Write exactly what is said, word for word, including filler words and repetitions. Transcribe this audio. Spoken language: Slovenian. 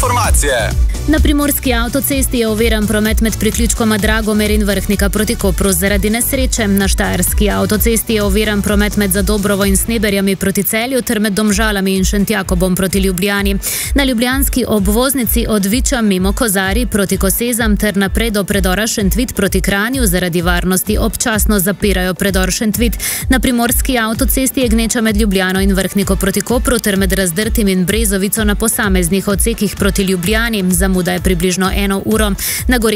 informacije. Na primorski avtocesti je oviran promet med priključkoma Dragomer in Vrhnika proti Kopru zaradi nesreče. Na štajerski avtocesti je oviran promet med Zadobrovo in Sneberjami proti Celju ter med Domžalami in Šentjakobom proti Ljubljani. Na ljubljanski obvoznici od Viča mimo Kozarij proti Kosezam ter naprej do predora Šentvit proti Kranju zaradi varnosti občasno zapirajo predor Šentvit. Na primorski avtocesti je gneča med Ljubljano in Vrhniko proti Kopru ter med Razdrtim in Brezovico na posameznih odsekih proti Ljubljani. Zamuda je približno eno uro. Na